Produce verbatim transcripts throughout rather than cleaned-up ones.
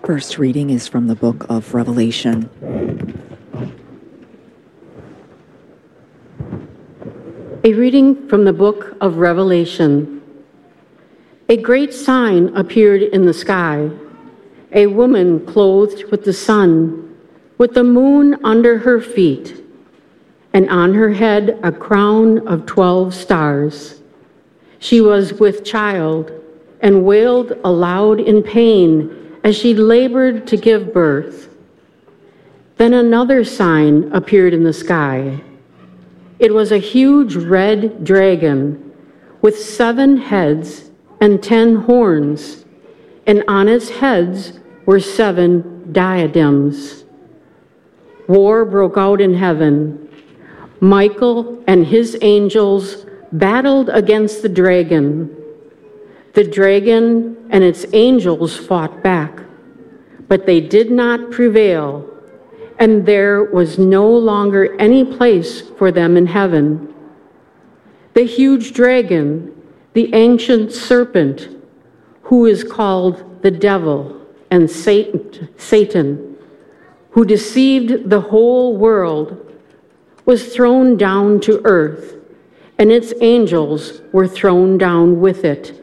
First reading is from the book of Revelation. A reading from the book of Revelation. A great sign appeared in the sky, a woman clothed with the sun, with the moon under her feet, and on her head a crown of twelve stars. She was with child and wailed aloud in pain as she labored to give birth. Then another sign appeared in the sky. It was a huge red dragon with seven heads and ten horns, and on its heads were seven diadems. War broke out in heaven. Michael and his angels battled against the dragon. The dragon and its angels fought back, but they did not prevail, and there was no longer any place for them in heaven. The huge dragon, the ancient serpent, who is called the devil and Satan, Satan, who deceived the whole world, was thrown down to earth, and its angels were thrown down with it.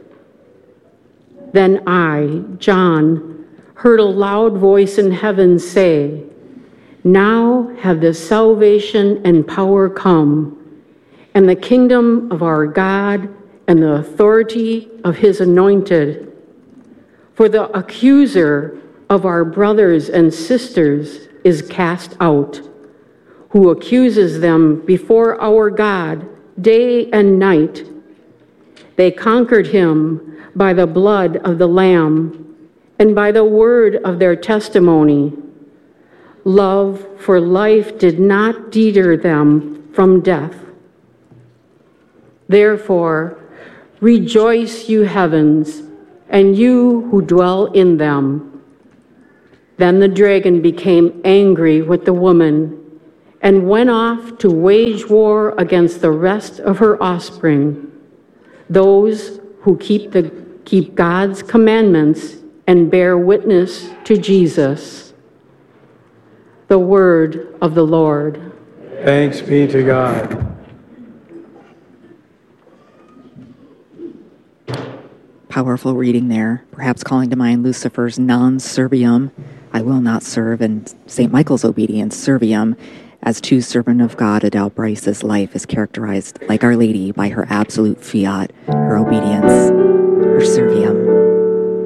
Then I, John, heard a loud voice in heaven say, "Now have the salvation and power come, and the kingdom of our God and the authority of his anointed. For the accuser of our brothers and sisters is cast out, who accuses them before our God day and night. They conquered him by the blood of the Lamb and by the word of their testimony. Love for life did not deter them from death. Therefore, rejoice, you heavens, and you who dwell in them." Then the dragon became angry with the woman and went off to wage war against the rest of her offspring, those who keep the keep God's commandments and bear witness to Jesus. The word of the Lord. Thanks be to God. Powerful reading there, perhaps calling to mind Lucifer's non serviam, I will not serve, and Saint Michael's obedience, serviam. As true servant of God, Adele Bryce's life is characterized, like Our Lady, by her absolute fiat, her obedience, her service.